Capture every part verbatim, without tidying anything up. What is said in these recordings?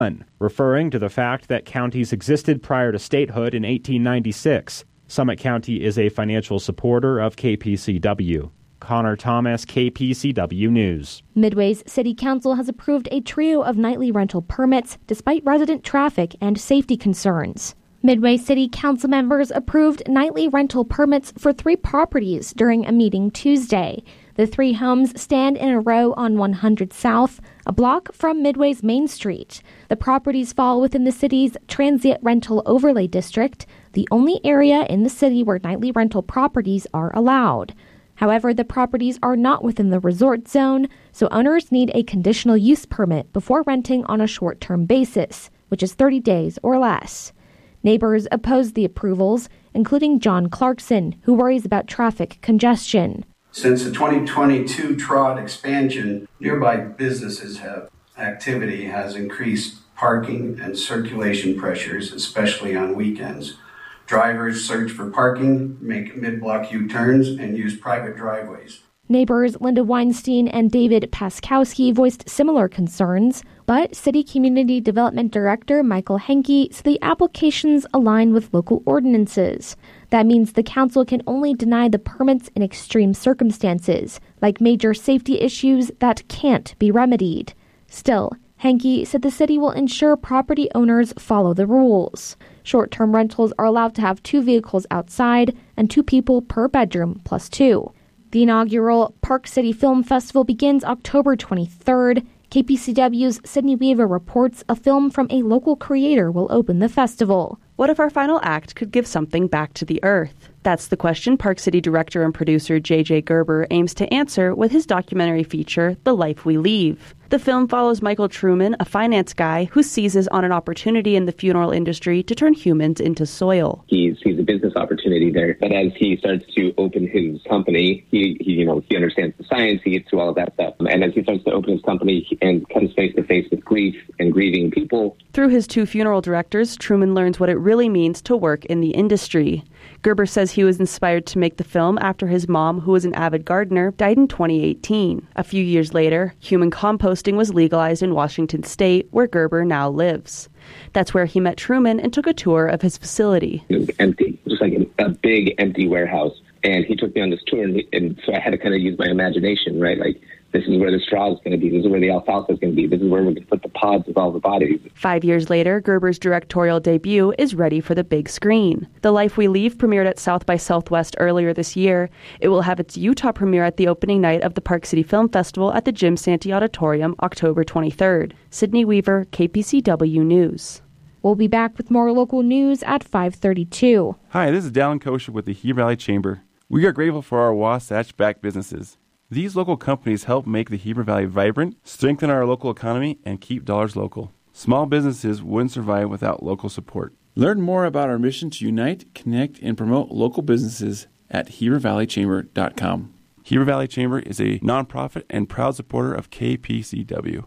referring to the fact that counties existed prior to statehood in eighteen ninety-six. Summit County is a financial supporter of K P C W. Connor Thomas, K P C W News. Midway's City Council has approved a trio of nightly rental permits despite resident traffic and safety concerns. Midway City Council members approved nightly rental permits for three properties during a meeting Tuesday. The three homes stand in a row on one hundred South, a block from Midway's Main Street. The properties fall within the city's Transient Rental Overlay District, the only area in the city where nightly rental properties are allowed. However, the properties are not within the resort zone, so owners need a conditional use permit before renting on a short-term basis, which is thirty days or less. Neighbors opposed the approvals, including John Clarkson, who worries about traffic congestion. Since the twenty twenty-two T R O D expansion, nearby businesses have activity has increased parking and circulation pressures, especially on weekends. Drivers search for parking, make mid-block U-turns, and use private driveways. Neighbors Linda Weinstein and David Paskowski voiced similar concerns, but City Community Development Director Michael Henke said the applications align with local ordinances. That means the council can only deny the permits in extreme circumstances, like major safety issues that can't be remedied. Still, Henke said the city will ensure property owners follow the rules. Short-term rentals are allowed to have two vehicles outside and two people per bedroom plus two. The inaugural Park City Film Festival begins October twenty-third. K P C W's Sydney Weaver reports a film from a local creator will open the festival. What if our final act could give something back to the earth? That's the question Park City director and producer J J Gerber aims to answer with his documentary feature, The Life We Leave. The film follows Michael Truman, a finance guy who seizes on an opportunity in the funeral industry to turn humans into soil. He sees a business opportunity there, but as he starts to open his company, he, he you know, he understands the science, he gets through all of that stuff. And as he starts to open his company and comes face to face with grief and grieving people. Through his two funeral directors, Truman learns what it really means to work in the industry. Gerber says he was inspired to make the film after his mom, who was an avid gardener, died in twenty eighteen. A few years later, human composting was legalized in Washington state, where Gerber now lives. That's where he met Truman and took a tour of his facility. It was empty, just like a, a big empty warehouse. And he took me on this tour, and, and so I had to kind of use my imagination, right? Like, this is where the straw is going to be. This is where the alfalfa is going to be. This is where we're going to put the pods of all the bodies. Five years later, Gerber's directorial debut is ready for the big screen. The Life We Leave premiered at South by Southwest earlier this year. It will have its Utah premiere at the opening night of the Park City Film Festival at the Jim Santee Auditorium, October twenty-third. Sydney Weaver, K P C W News. We'll be back with more local news at five thirty-two. Hi, this is Dallin Kosher with the Heber Valley Chamber. We are grateful for our Wasatch-backed businesses. These local companies help make the Heber Valley vibrant, strengthen our local economy, and keep dollars local. Small businesses wouldn't survive without local support. Learn more about our mission to unite, connect, and promote local businesses at heber valley chamber dot com. Heber Valley Chamber is a nonprofit and proud supporter of K P C W.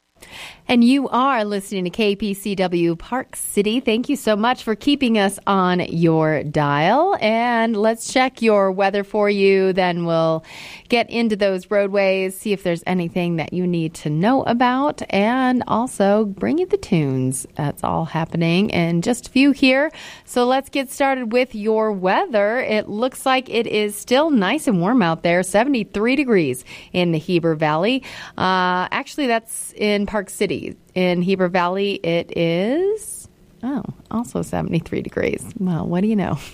And you are listening to K P C W Park City. Thank you so much for keeping us on your dial. And let's check your weather for you. Then we'll get into those roadways, see if there's anything that you need to know about, and also bring you the tunes. That's all happening in just a few here. So let's get started with your weather. It looks like it is still nice and warm out there, seventy-three degrees in the Heber Valley. Uh, actually, that's in Park City. In Heber Valley, it is, oh, also seventy-three degrees. Well, what do you know?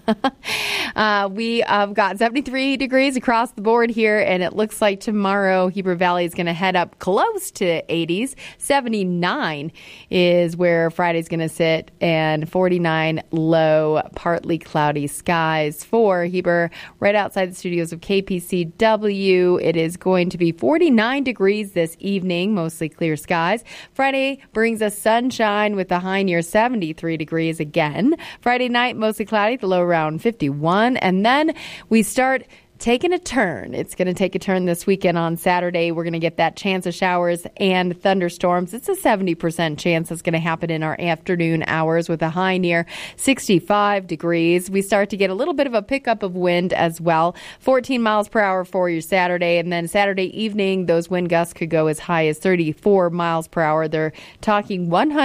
uh, we have got seventy-three degrees across the board here, and it looks like tomorrow Heber Valley is going to head up close to eighties. seventy-nine is where Friday's going to sit, and forty-nine low, partly cloudy skies for Heber. Right outside the studios of K P C W, it is going to be forty-nine degrees this evening, mostly clear skies. Friday brings us sunshine with the high near seventy-three degrees again. Friday night, mostly cloudy, the low around fifty-one. And then we start taking a turn. It's going to take a turn this weekend on Saturday. We're going to get that chance of showers and thunderstorms. It's a seventy percent chance that's going to happen in our afternoon hours with a high near sixty-five degrees. We start to get a little bit of a pickup of wind as well. fourteen miles per hour for your Saturday. And then Saturday evening, those wind gusts could go as high as thirty-four miles per hour. They're talking one hundred